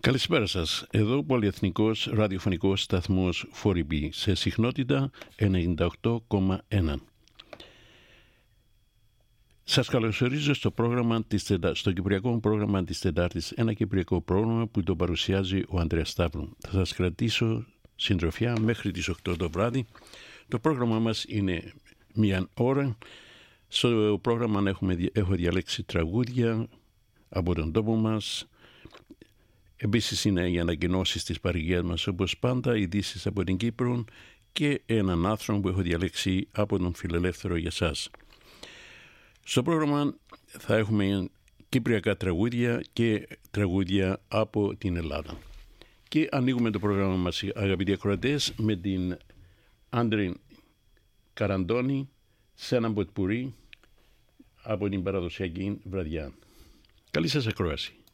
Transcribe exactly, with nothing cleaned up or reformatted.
Καλησπέρα σας. Εδώ πολυεθνικός ραδιοφωνικός σταθμός φορ ι μπι σε συχνότητα ενενήντα οκτώ κόμμα ένα. Σας καλωσορίζω στο, πρόγραμμα της, στο κυπριακό πρόγραμμα της Τετάρτης, ένα κυπριακό πρόγραμμα που το παρουσιάζει ο Ανδρέας Σταύρου. Θα σας κρατήσω συντροφιά μέχρι τις οκτώ το βράδυ. Το πρόγραμμα μας είναι μία ώρα. Στο πρόγραμμα έχουμε, έχω διαλέξει τραγούδια από τον τόπο μας. Επίσης είναι οι ανακοινώσεις της παροικίας μας όπως πάντα, ειδήσεις από την Κύπρο και έναν άρθρο που έχω διαλέξει από τον Φιλελεύθερο για σας. Στο πρόγραμμα θα έχουμε κυπριακά τραγούδια και τραγούδια από την Ελλάδα. Και ανοίγουμε το πρόγραμμα μας, αγαπητοί ακροατές, με την Άντριν Καραντώνη σε έναν ποτπουρί από την παραδοσιακή βραδιά. Καλή σας ακρόαση.